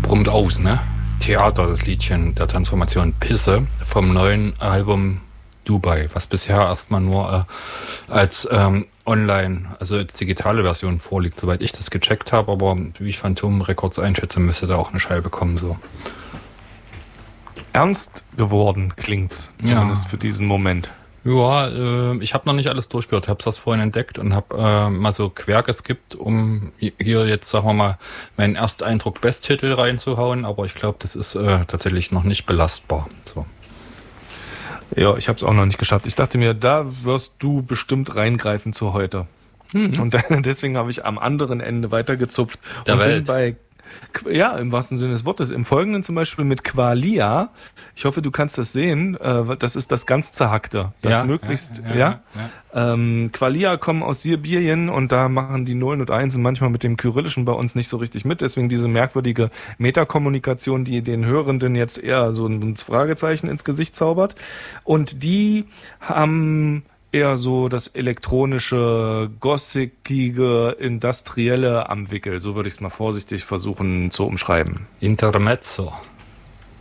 brummt aus, ne? Theater, das Liedchen der Transformation Pisse vom neuen Album Dubai, was bisher erstmal nur als online, also als digitale Version vorliegt, soweit ich das gecheckt habe, aber wie ich Phantom Records einschätze, müsste da auch eine Scheibe kommen, so. Ernst geworden klingt's, zumindest für diesen Moment. Ja, ich habe noch nicht alles durchgehört, habe das vorhin entdeckt und habe mal so quer geskippt, um hier jetzt, sagen wir mal, meinen Ersteindruck Besttitel reinzuhauen, aber ich glaube, das ist tatsächlich noch nicht belastbar. So. Ja, ich habe es auch noch nicht geschafft. Ich dachte mir, da wirst du bestimmt reingreifen zu heute. Und deswegen habe ich am anderen Ende weitergezupft. Der und Welt. bin bei, ja, im wahrsten Sinne des Wortes. Im Folgenden zum Beispiel mit Qualia. Ich hoffe, du kannst das sehen. Das ist das ganz Zerhackte. Das möglichst, ja. Qualia kommen aus Sibirien und da machen die Nullen und Einsen manchmal mit dem Kyrillischen bei uns nicht so richtig mit. Deswegen diese merkwürdige Metakommunikation, die den Hörenden jetzt eher so ein Fragezeichen ins Gesicht zaubert. Und die haben eher so das elektronische, gossipige, industrielle am Wickel. So würde ich es mal vorsichtig versuchen zu umschreiben. Intermezzo.